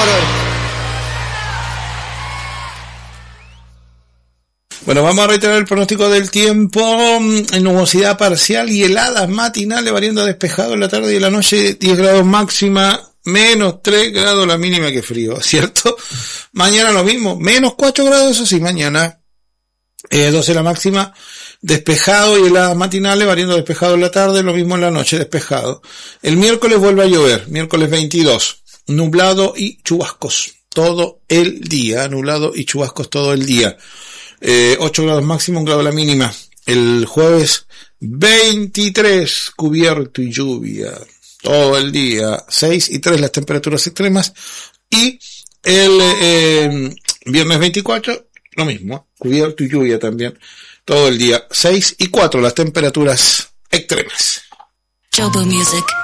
por hoy. Bueno, vamos a reiterar el pronóstico del tiempo. Nubosidad parcial y heladas matinales, variando a despejado en la tarde y en la noche, 10 grados máxima, menos 3 grados la mínima, que frío, ¿cierto? Mañana lo mismo, menos 4 grados, eso sí, mañana 12 la máxima, despejado y heladas matinales, variando a despejado en la tarde, lo mismo en la noche, despejado. El miércoles vuelve a llover, miércoles 22, nublado y chubascos todo el día, nublado y chubascos todo el día. 8 grados máximo, 1 grado la mínima. El jueves 23, cubierto y lluvia todo el día. 6 y 3 las temperaturas extremas. Y el viernes 24, lo mismo, cubierto y lluvia también todo el día. 6 y 4 las temperaturas extremas. Jobo Music.